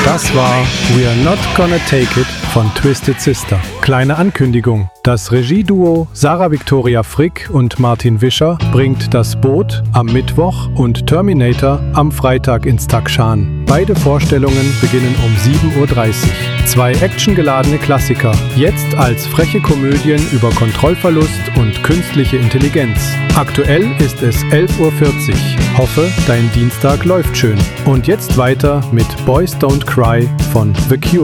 Das war We're Not Gonna Take It von Twisted Sister. Kleine Ankündigung. Das Regieduo Sarah Victoria Frick und Martin Wischer bringt Das Boot am Mittwoch und Terminator am Freitag ins Takshan. Beide Vorstellungen beginnen um 7:30 Uhr. 2 actiongeladene Klassiker, jetzt als freche Komödien über Kontrollverlust und künstliche Intelligenz. Aktuell ist es 11:40 Uhr. Hoffe, dein Dienstag läuft schön. Und jetzt weiter mit Boys Don't Cry von The Cure.